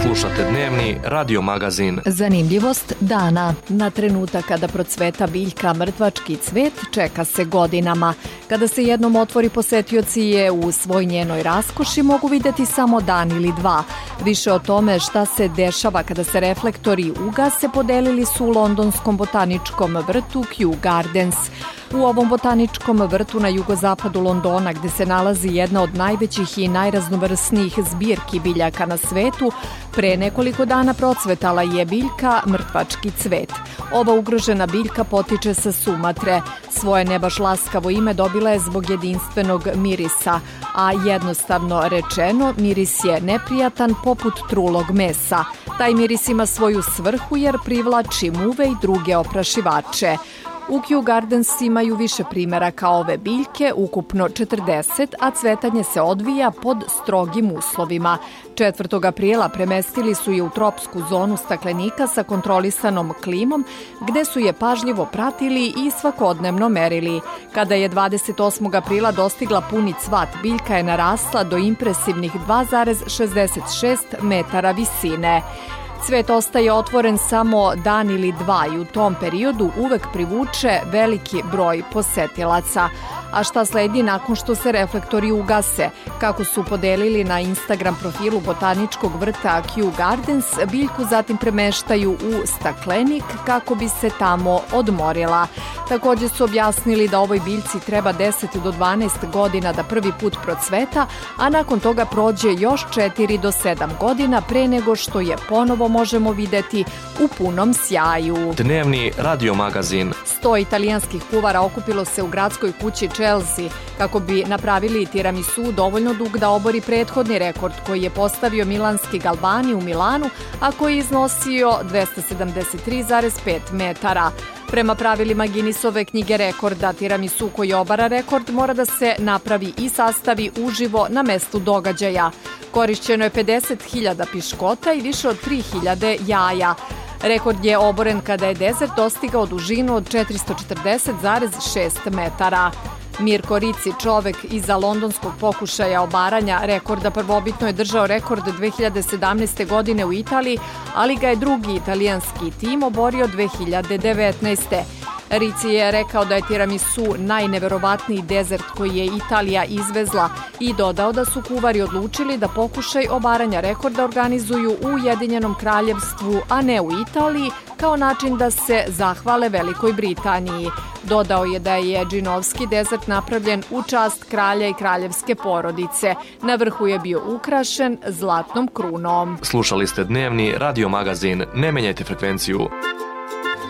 Slušate dnevni radio magazin. Zanimljivost dana. Na trenutak kada procveta biljka mrtvački cvet čeka se godinama. Kada se jednom otvori, posetioci je u svoj njenoj raskoši mogu videti samo dan ili dva. Više o tome šta se dešava kada se reflektori ugase podelili su u londonskom botaničkom vrtu Kew Gardens. U ovom botaničkom vrtu na jugozapadu Londona, gde se nalazi jedna od najvećih i najraznovrsnijih zbirki biljaka na svetu, pre nekoliko dana procvetala je biljka mrtvački cvet. Ova ugrožena biljka potiče sa Sumatre. Svoje ne baš laskavo ime dobila je zbog jedinstvenog mirisa, a jednostavno rečeno miris je neprijatan poput trulog mesa. Taj miris ima svoju svrhu jer privlači muve i druge oprašivače. U Kew Gardens imaju više primjera kao ove biljke, ukupno 40, a cvetanje se odvija pod strogim uslovima. 4. aprila premestili su je u tropsku zonu staklenika sa kontrolisanom klimom, gde su je pažljivo pratili i svakodnevno merili. Kada je 28. aprila dostigla puni cvat, biljka je narasla do impresivnih 2,66 metara visine. Cvet ostaje otvoren samo dan ili dva i u tom periodu uvek privuče veliki broj posetilaca. A šta sledi nakon što se reflektori ugase? Kako su podelili na Instagram profilu botaničkog vrta Kew Gardens, biljku zatim premeštaju u staklenik kako bi se tamo odmorila. Također su objasnili da ovoj biljci treba 10 do 12 godina da prvi put procveta, a nakon toga prođe još 4 do 7 godina pre nego što je ponovo možemo videti u punom sjaju. Dnevni radio magazin. 100 italijanskih kuvara okupilo se u gradskoj kući Chelsea kako bi napravili tiramisu dovoljno dug da obori prethodni rekord koji je postavio milanski Galbani u Milanu, a koji je iznosio 273,5 metara. Prema pravilima Guinnessove knjige rekorda, tiramisu koji obara rekord mora da se napravi i sastavi uživo na mestu događaja. Korišćeno je 50.000 piškota i više od 3.000 jaja. Rekord je oboren kada je dezert dostigao dužinu od 440,6 metara. Mirko Rici, čovek iza londonskog pokušaja obaranja rekorda, prvobitno je držao rekord 2017. godine u Italiji, ali ga je drugi italijanski tim oborio 2019. Rici je rekao da je tiramisu najneverovatniji dezert koji je Italija izvezla i dodao da su kuvari odlučili da pokušaj obaranja rekorda organizuju u Ujedinjenom kraljevstvu, a ne u Italiji, kao način da se zahvale Velikoj Britaniji. Dodao je da je džinovski dezert napravljen u čast kralja i kraljevske porodice. Na vrhu je bio ukrašen zlatnom krunom. Slušali ste dnevni radio magazin. Ne menjajte frekvenciju.